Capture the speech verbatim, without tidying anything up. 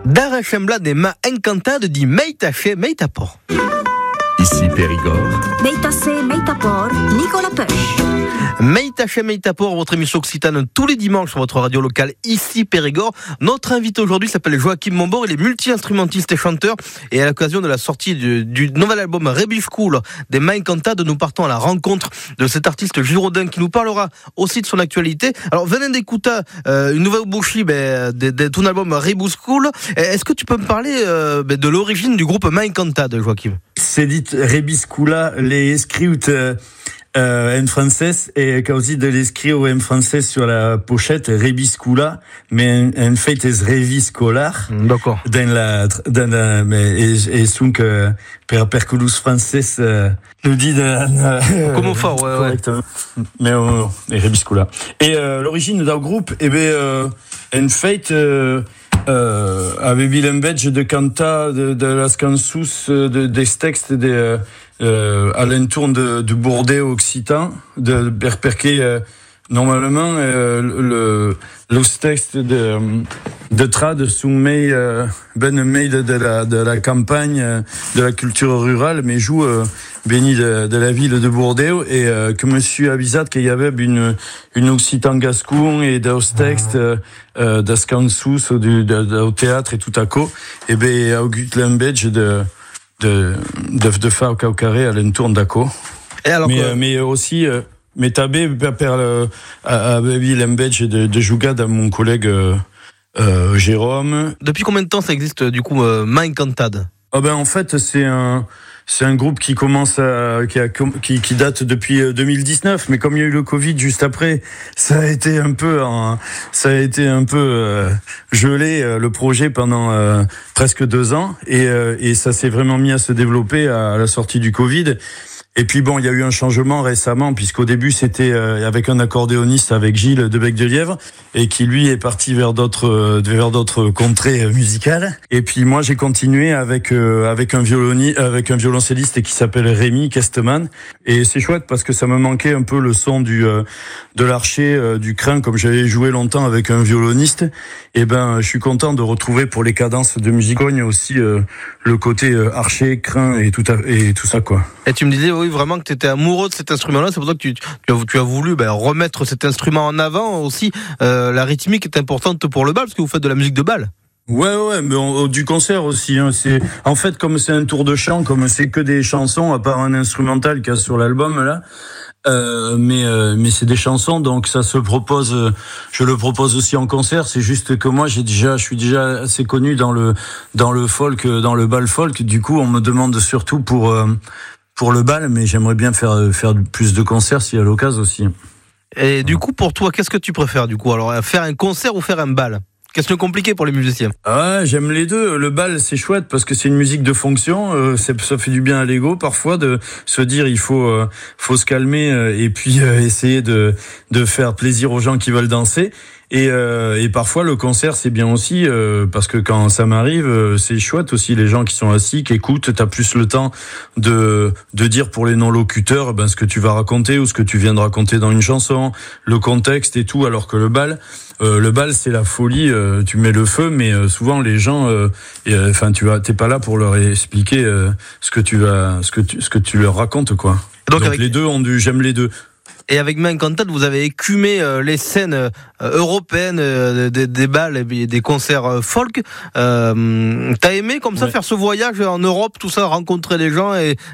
Dara Chembla de Ma Encantada de Meitaché Meitapor. Ici Périgord. Meitassé, Meitapor, Nicolas Peuch. Meitaché Meitapor, votre émission occitane tous les dimanches sur votre radio locale ici Périgord. Notre invité aujourd'hui s'appelle Joachim Mombor, il est multi-instrumentiste et chanteur. Et à l'occasion de la sortie du, du nouvel album Rebis School des Ma Encantada, nous partons à la rencontre de cet artiste giraudin qui nous parlera aussi de son actualité. Alors venez d'écouter euh, une nouvelle bouchie ben, de, de ton album Rebis School. Est-ce que tu peux me parler euh, ben, de l'origine du groupe Ma Encantada, Joachim? C'est dit Rebis School, les escrits euh, en français et aussi de l'écrit en français sur la pochette Rebis School, mais en fait c'est Rebis Scholar. D'accord. Dans la, dans la, mais et, et donc euh, per perculus français euh, nous dit de, euh, Comment fort, ouais, correctement. Ouais. Mais euh, Rebis School. Et euh, l'origine d'un groupe, eh ben euh, en fait. Euh, Euh, avec Willem Bedge de Canta, de, de Las Cansus, de, des textes de, euh, à l'entour de, de Bordeaux occitan, de Perperquet, euh, normalement, euh, le, le texte de, de trad sous mei, euh, ben mei de, de la, de la campagne, de la culture rurale, mais joue, euh, béni de, de la ville de Bordeaux, et, euh, que monsieur avisat qu'il y avait une, une occitan gascon et des textes, euh, euh, d'Ascansus, du, de, de, au théâtre et tout à coup, et ben, August Lembedge de, de, de, de faire au carré à l'entour d'Aco. Et alors, mais, euh, mais aussi, euh, mais tabé per à Willem Bedge de, de Jougade à mon collègue euh, euh, Jérôme. Depuis combien de temps ça existe du coup euh, Ma Encantada? Ah ben en fait c'est un c'est un groupe qui commence à qui, a, qui qui date depuis deux mille dix-neuf, mais comme il y a eu le Covid juste après, ça a été un peu un, ça a été un peu euh, gelé euh, le projet pendant euh, presque deux ans et euh, et ça s'est vraiment mis à se développer à, à la sortie du Covid. Et puis bon, il y a eu un changement récemment, puisqu'au début c'était euh, avec un accordéoniste, avec Gilles de Bec-de-Lièvre, et qui lui est parti vers d'autres euh, vers d'autres contrées euh, musicales. Et puis moi j'ai continué avec euh, avec un violoni, avec un violoncelliste qui s'appelle Rémi Kesteman. Et c'est chouette parce que ça me manquait un peu le son du euh, de l'archer, euh, du crin, comme j'avais joué longtemps avec un violoniste. Et ben je suis content de retrouver pour les cadences de musicogne aussi euh, le côté euh, archer, crin et tout à, et tout ça quoi. Et tu me disais oui vraiment que tu étais amoureux de cet instrument-là, c'est pour ça que tu, tu, as, tu as voulu ben, remettre cet instrument en avant aussi. Euh, la rythmique est importante pour le bal parce que vous faites de la musique de bal. Ouais ouais, mais on, du concert aussi. Hein, c'est en fait comme c'est un tour de chant, comme c'est que des chansons à part un instrumental qu'il y a sur l'album là. Euh, mais euh, mais c'est des chansons, donc ça se propose. Euh, je le propose aussi en concert. C'est juste que moi j'ai déjà, je suis déjà assez connu dans le dans le folk, dans le bal folk. Du coup, on me demande surtout pour euh, pour le bal, mais j'aimerais bien faire faire plus de concerts s'il y a l'occasion aussi. Et du coup, pour toi, qu'est-ce que tu préfères du coup? Alors, faire un concert ou faire un bal? Qu'est-ce qui est compliqué pour les musiciens? Ah, j'aime les deux. Le bal, c'est chouette parce que c'est une musique de fonction. Euh, c'est, ça fait du bien à l'ego parfois de se dire il faut euh, faut se calmer euh, et puis euh, essayer de de faire plaisir aux gens qui veulent danser. Et, euh, et parfois le concert c'est bien aussi euh, parce que quand ça m'arrive euh, c'est chouette aussi les gens qui sont assis qui écoutent, t'as plus le temps de de dire pour les non-locuteurs ben ce que tu vas raconter ou ce que tu viens de raconter dans une chanson, le contexte et tout, alors que le bal euh, le bal c'est la folie, euh, tu mets le feu mais euh, souvent les gens enfin euh, tu vas t'es pas là pour leur expliquer euh, ce que tu vas ce que tu ce que tu leur racontes quoi. Donc, Donc avec... les deux ont du j'aime les deux. Et avec Ma Encantada, vous avez écumé euh, les scènes euh, européennes euh, des, des bals et des concerts euh, folk. Euh, t'as aimé comme ça ouais. faire ce voyage en Europe, tout ça, rencontrer les gens et,